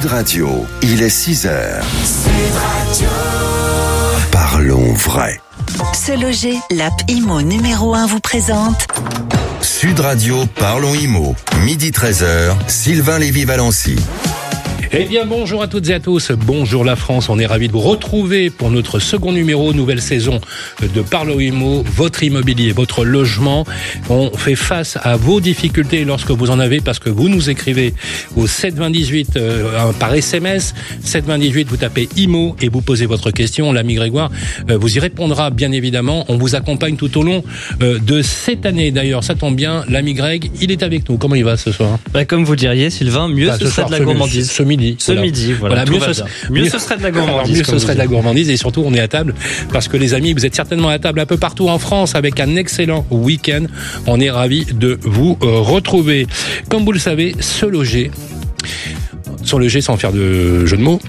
Radio, il est 6h. Sud Radio. Parlons vrai. Se loger, l'app IMO numéro 1 vous présente Sud Radio, Parlons IMO. Midi 13h, Sylvain Lévy-Valency. Eh bien, bonjour à toutes et à tous, bonjour la France, on est ravis de vous retrouver pour notre second numéro, nouvelle saison de Parlons IMO, votre immobilier, votre logement. On fait face à vos difficultés lorsque vous en avez, parce que vous nous écrivez au 72018 par SMS, 72018, vous tapez IMO et vous posez votre question. L'ami Grégoire vous y répondra bien évidemment. On vous accompagne tout au long de cette année. D'ailleurs, ça tombe bien, l'ami Greg, il est avec nous. Comment il va ce soir ? Comme vous diriez, Sylvain, mieux ce serait de la gourmandise. Ce midi, voilà. Mieux ce serait de la gourmandise. Mieux ce serait de la gourmandise, et surtout on est à table parce que les amis, vous êtes certainement à table un peu partout en France avec un excellent week-end. On est ravis de vous retrouver. Comme vous le savez, se loger sans faire de jeu de mots,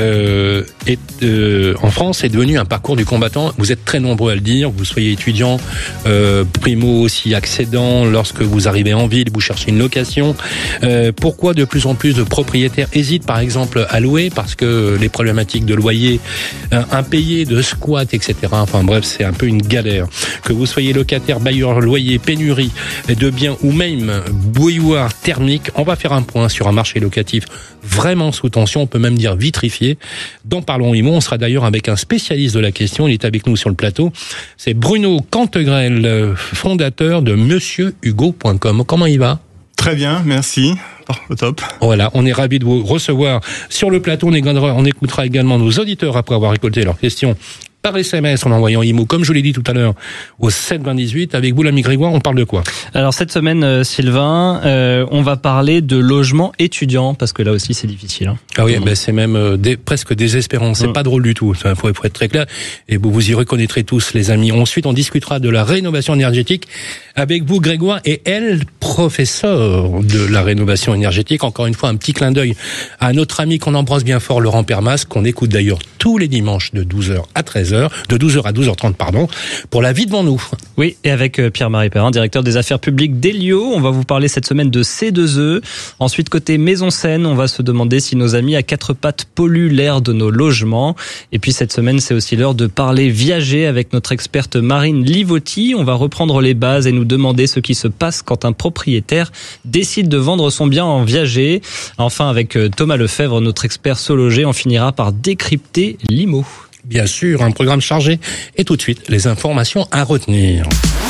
en France est devenu un parcours du combattant. Vous êtes très nombreux à le dire, vous soyez étudiant, primo aussi accédant, lorsque vous arrivez en ville, vous cherchez une location. Pourquoi de plus en plus de propriétaires hésitent par exemple à louer ? Parce que les problématiques de loyer impayés, de squat, etc. Enfin bref, c'est un peu une galère. Que vous soyez locataire, bailleur, loyer, pénurie de biens ou même bouilloire thermique, on va faire un point sur un marché locatif vraiment sous tension, on peut même dire vitrifié. Dans Parlons IMO, on sera d'ailleurs avec un spécialiste de la question, il est avec nous sur le plateau. C'est Bruno Cantegrel, fondateur de monsieurhugo.com. Comment il va ? Très bien, merci. Au top. Voilà, on est ravis de vous recevoir sur le plateau. On écoutera également nos auditeurs après avoir récolté leurs questions par SMS en envoyant IMO, comme je l'ai dit tout à l'heure, au 72018. Avec vous, l'ami Grégoire, on parle de quoi ? Alors cette semaine, Sylvain, on va parler de logement étudiant, parce que là aussi c'est difficile. Ah oui, c'est même presque désespérant. C'est pas drôle du tout. Il faut être très clair. Et vous y reconnaîtrez tous, les amis. Ensuite, on discutera de la rénovation énergétique avec vous, Grégoire, et elle, professeur de la rénovation énergétique. Encore une fois, un petit clin d'œil à notre ami qu'on embrasse bien fort, Laurent Permas, qu'on écoute d'ailleurs tous les dimanches de 12h à 13h. De 12h à 12h30, pour La vie devant nous. Oui, et avec Pierre-Marie Perrin, directeur des affaires publiques d'Elio. On va vous parler cette semaine de C2E. Ensuite, côté Maison Seine, on va se demander si nos amis à quatre pattes polluent l'air de nos logements. Et puis cette semaine, c'est aussi l'heure de parler viager avec notre experte Marine Livotti. On va reprendre les bases et nous demander ce qui se passe quand un propriétaire décide de vendre son bien en viager. Enfin, avec Thomas Lefebvre, notre expert SoLoger, on finira par décrypter l'IMO. Bien sûr, un programme chargé. Et tout de suite, les informations à retenir.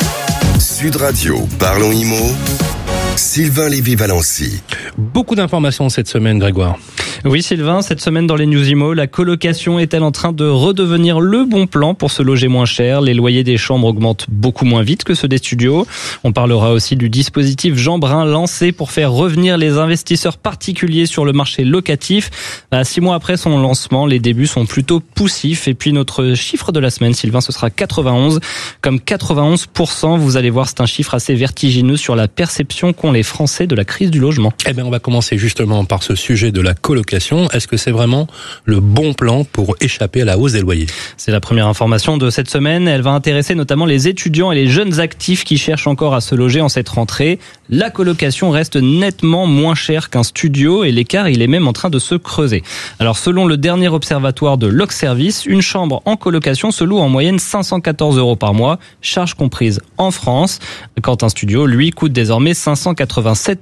Sud Radio, Parlons IMO. Sylvain Lévy-Valency. Beaucoup d'informations cette semaine, Grégoire. Oui, Sylvain, cette semaine dans les News IMO, la colocation est-elle en train de redevenir le bon plan pour se loger moins cher ? Les loyers des chambres augmentent beaucoup moins vite que ceux des studios. On parlera aussi du dispositif Jean Brun lancé pour faire revenir les investisseurs particuliers sur le marché locatif. 6 mois après son lancement, les débuts sont plutôt poussifs. Et puis notre chiffre de la semaine, Sylvain, ce sera 91. Comme 91%, vous allez voir, c'est un chiffre assez vertigineux sur la perception qu'ont les Français de la crise du logement. Eh bien, on va commencer justement par ce sujet de la colocation. Est-ce que c'est vraiment le bon plan pour échapper à la hausse des loyers ? C'est la première information de cette semaine. Elle va intéresser notamment les étudiants et les jeunes actifs qui cherchent encore à se loger en cette rentrée. La colocation reste nettement moins chère qu'un studio et l'écart, il est même en train de se creuser. Alors, selon le dernier observatoire de Locservice, une chambre en colocation se loue en moyenne 514 € par mois, charges comprises en France, quand un studio, lui, coûte désormais 587